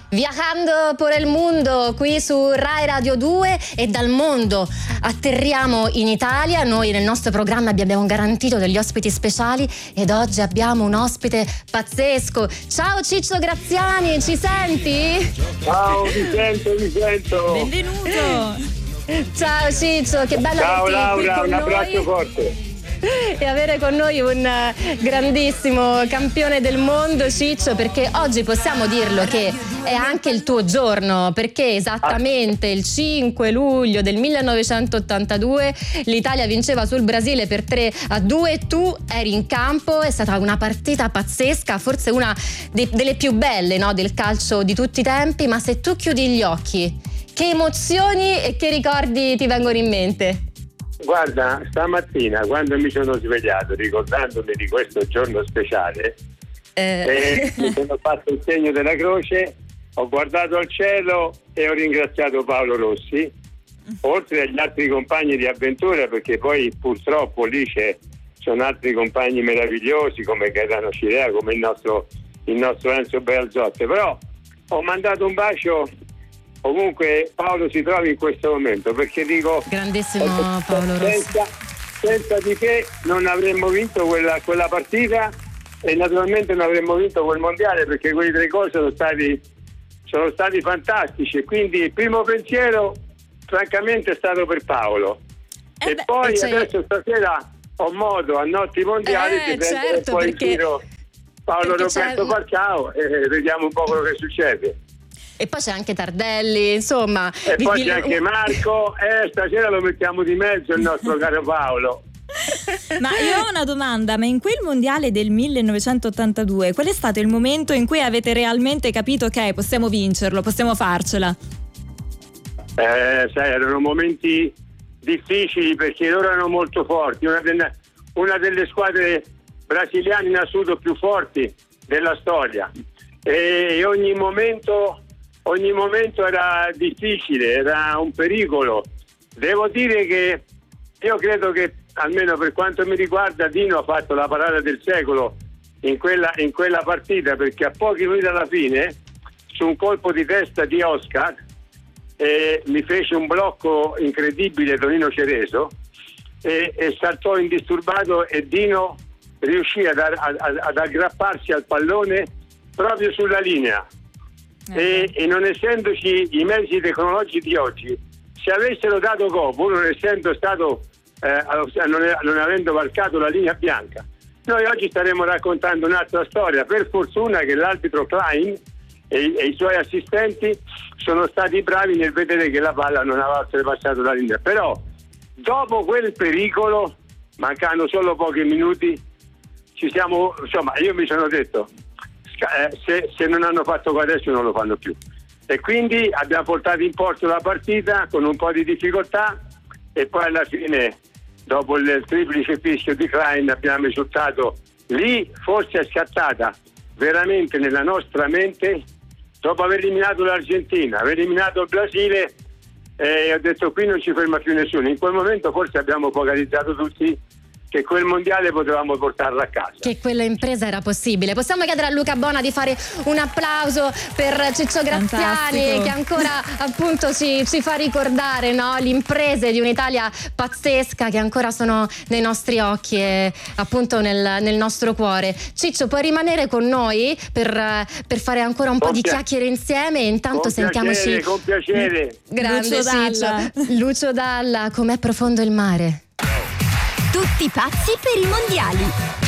Viajando por el mundo qui su Rai Radio 2 e dal mondo atterriamo in Italia. Noi nel nostro programma abbiamo garantito degli ospiti speciali ed oggi abbiamo un ospite pazzesco. Ciao Ciccio Graziani, ci senti? Ciao, mi sento. Benvenuto. Ciao Ciccio, che bello Ciao averti qui Laura, con un abbraccio noi. forte. E avere con noi un grandissimo campione del mondo, Ciccio, perché oggi possiamo dirlo che è anche il tuo giorno, perché esattamente il 5 luglio del 1982 l'Italia vinceva sul Brasile per 3-2 e tu eri in campo. È stata una partita pazzesca, forse una delle più belle, no, del calcio di tutti i tempi. Ma se tu chiudi gli occhi, che emozioni e che ricordi ti vengono in mente? Guarda, stamattina quando mi sono svegliato ricordandomi di questo giorno speciale mi sono fatto il segno della croce, ho guardato al cielo e ho ringraziato Paolo Rossi, oltre agli altri compagni di avventura, perché poi purtroppo lì sono altri compagni meravigliosi come Gaetano Cirea, come il nostro Enzo Bealzotte, però ho mandato un bacio ovunque Paolo si trovi in questo momento, perché dico grandissimo Paolo Rossi, senza di te non avremmo vinto quella partita e naturalmente non avremmo vinto quel mondiale, perché quei tre gol sono stati fantastici, e quindi il primo pensiero francamente è stato per Paolo e poi adesso stasera ho modo a notti mondiali di prendere poi in giro Paolo Roberto Falcao e vediamo un po' quello che succede. E poi c'è anche Tardelli, insomma. E poi c'è anche Marco, stasera lo mettiamo di mezzo il nostro caro Paolo. Ma io ho una domanda, ma in quel mondiale del 1982 qual è stato il momento in cui avete realmente capito ok, possiamo vincerlo, possiamo farcela? Sai, erano momenti difficili perché loro erano molto forti, una delle squadre brasiliane in assoluto più forti della storia, e ogni momento era difficile, era un pericolo. Devo dire che io credo che, almeno per quanto mi riguarda, Dino ha fatto la parata del secolo in quella partita, perché a pochi minuti dalla fine, su un colpo di testa di Oscar, mi fece un blocco incredibile Tonino Cereso e saltò indisturbato, e Dino riuscì ad aggrapparsi al pallone proprio sulla linea. E non essendoci i mezzi tecnologici di oggi, se avessero dato gol, non essendo stato non avendo varcato la linea bianca, noi oggi staremo raccontando un'altra storia. Per fortuna che l'arbitro Klein e i suoi assistenti sono stati bravi nel vedere che la palla non aveva oltrepassato la linea, però dopo quel pericolo, mancando solo pochi minuti, io mi sono detto se non hanno fatto qua adesso non lo fanno più, e quindi abbiamo portato in porto la partita con un po' di difficoltà, e poi alla fine, dopo il triplice fischio di Klein, abbiamo risultato lì. Forse è scattata veramente nella nostra mente, dopo aver eliminato l'Argentina, aver eliminato il Brasile, e ho detto qui non ci ferma più nessuno. In quel momento forse abbiamo focalizzato tutti che quel mondiale potevamo portarlo a casa, che quella impresa era possibile. Possiamo chiedere a Luca Bona di fare un applauso per Ciccio Graziani. Fantastico. Che ancora appunto ci fa ricordare, no, le imprese di un'Italia pazzesca che ancora sono nei nostri occhi e appunto nel nostro cuore. Ciccio, puoi rimanere con noi per fare ancora un po' di chiacchiere insieme, e intanto sentiamoci con piacere. Grande Ciccio. Lucio Dalla, com'è profondo il mare. Tutti pazzi per i mondiali.